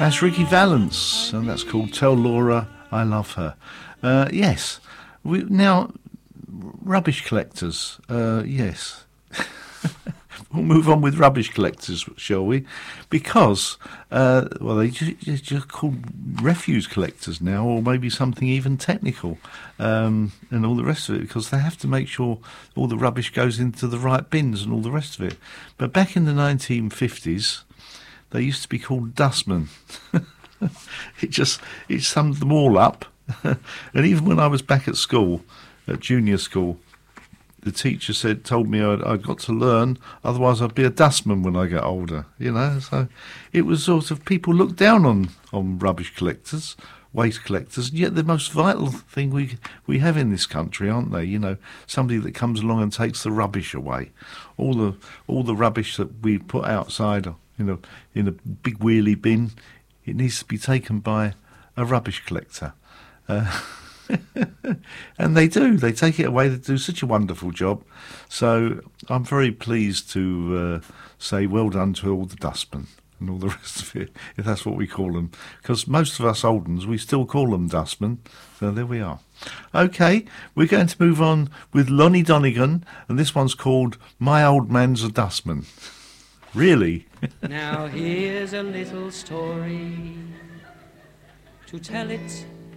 That's Ricky Valance, and that's called Tell Laura I Love Her. Yes. Now, rubbish collectors. Yes. We'll move on with rubbish collectors, shall we? Because, they just called refuse collectors now, or maybe something even technical, and all the rest of it, because they have to make sure all the rubbish goes into the right bins and all the rest of it. But back in the 1950s, they used to be called dustmen. It summed them all up. And even when I was back at school, at junior school, the teacher told me I'd got to learn, otherwise I'd be a dustman when I get older, you know. So it was sort of, people looked down on rubbish collectors, waste collectors, and yet the most vital thing we have in this country, aren't they? You know, somebody that comes along and takes the rubbish away. All the rubbish that we put outside, in a big wheelie bin, it needs to be taken by a rubbish collector. And they do. They take it away. They do such a wonderful job. So I'm very pleased to say well done to all the dustmen and all the rest of it, if that's what we call them. Because most of us old ones, we still call them dustmen. So there we are. Okay, we're going to move on with Lonnie Donegan, and this one's called My Old Man's a Dustman. Really? Now here's a little story. To tell it